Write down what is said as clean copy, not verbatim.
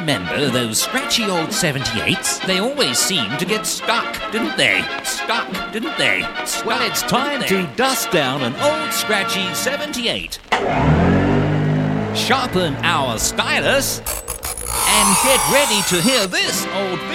remember those scratchy old 78s? They always seemed to get stuck, didn't they? Stuck, didn't they? Well, it's time to dust down an old scratchy 78. Sharpen our stylus and get ready to hear this old